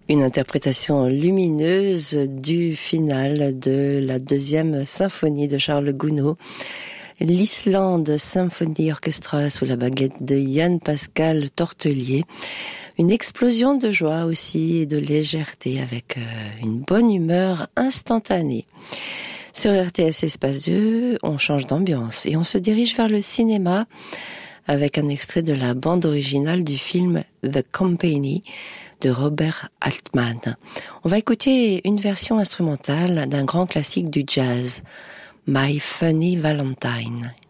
Une interprétation lumineuse du final de la deuxième symphonie de Charles Gounod, l'Islande Symphony Orchestra sous la baguette de Yann Pascal Tortelier. Une explosion de joie aussi et de légèreté avec une bonne humeur instantanée. Sur RTS Espace 2, on change d'ambiance et on se dirige vers le cinéma avec un extrait de la bande originale du film The Company de Robert Altman. On va écouter une version instrumentale d'un grand classique du jazz, My Funny Valentine.